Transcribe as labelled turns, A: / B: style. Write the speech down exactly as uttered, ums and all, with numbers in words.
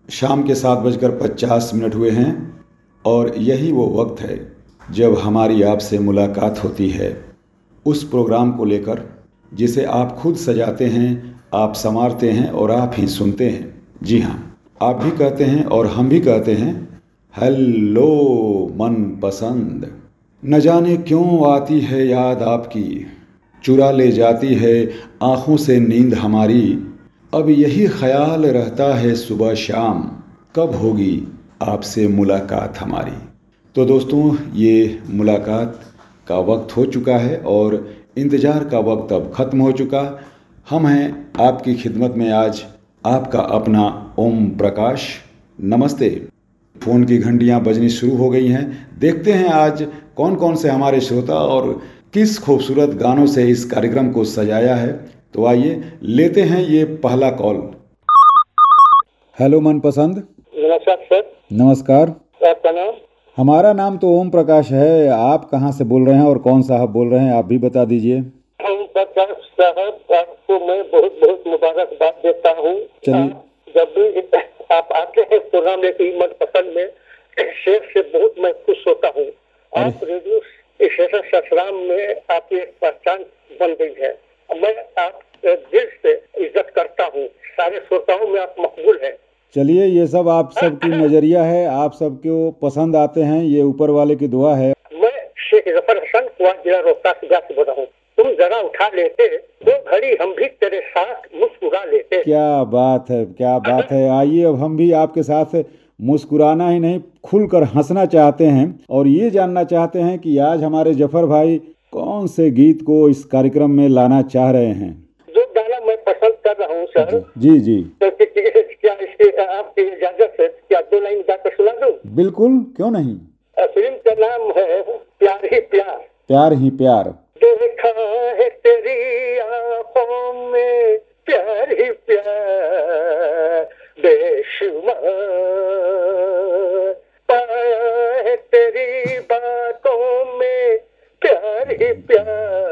A: शाम के सात बजकर पचास मिनट हुए हैं और यही वो वक्त है जब हमारी आपसे मुलाकात होती है उस प्रोग्राम को लेकर जिसे आप खुद सजाते हैं, आप संवारते हैं और आप ही सुनते हैं। जी हाँ, आप भी कहते हैं और हम भी कहते हैं, हेलो मन पसंद। न जाने क्यों आती है याद आपकी, चुरा ले जाती है आँखों से नींद हमारी। अब यही ख्याल रहता है सुबह शाम, कब होगी आपसे मुलाकात हमारी। तो दोस्तों, ये मुलाकात का वक्त हो चुका है और इंतज़ार का वक्त अब ख़त्म हो चुका। हम हैं आपकी खिदमत में आज आपका अपना ओम प्रकाश। नमस्ते। फ़ोन की घंटियां बजनी शुरू हो गई हैं। देखते हैं आज कौन कौन से हमारे श्रोता और किस खूबसूरत गानों से इस कार्यक्रम को सजाया है। तो आइए लेते हैं ये पहला कॉल। हेलो मनपसंद।
B: नमस्कार सर।
A: नमस्कार।
B: आपका नाम?
A: हमारा नाम तो ओम प्रकाश है। आप कहाँ से बोल रहे हैं और कौन साहब बोल रहे हैं, आप भी बता दीजिए।
B: ओम प्रकाश साहब, आपको मैं बहुत बहुत मुबारकबाद देता हूँ। जब भी आप आते हैं प्रोग्राम लेकर मनपसंद में, शेर से बहुत मैं खुश होता हूँ। आप रेडियो स्टेशन ससराम में आपकी एक पहचान बन गई है। मैं आप दिल से इज्जत करता हूँ। सारे श्रोताओं में आप मकबूल हैं।
A: चलिए, ये सब आप सबकी नजरिया है, आप सबको पसंद आते हैं, ये ऊपर वाले की दुआ है।
B: मैं शेख जफर हसन कुआं जिला रोहतास से बोल रहा हूँ। तुम जरा उठा लेते दो घड़ी, हम भी तेरे साथ मुस्कुरा लेते।
A: क्या बात है, क्या बात है। आइए, अब हम भी आपके साथ मुस्कुराना ही नहीं, खुलकर हंसना चाहते हैं और ये जानना चाहते हैं कि आज हमारे जफर भाई कौन से गीत को इस कार्यक्रम में लाना चाह रहे हैं।
B: जो गाना मैं पसंद कर रहा हूँ सर।
A: जी जी।
B: तो क्या इसके आपकी इजाजत है, क्या दो लाइन गाकर सुना दूं?
A: बिल्कुल, क्यों नहीं।
B: फिल्म का नाम है प्यार ही प्यार।
A: प्यार ही प्यार।
B: देखा है तेरी आंखों में प्यार ही प्यार, बेशुमार पाया है तेरी बातों में प्यार ही प्यार,